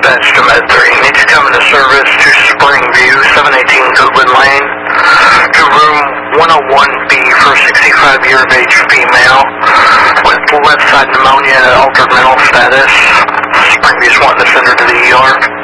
dispatch to Med 3. Need to come into service to Springview, 718 Goodland Lane, to room 101B for a 65-year of age female with left side pneumonia and altered mental status. Springview's wanting to send her to the ER.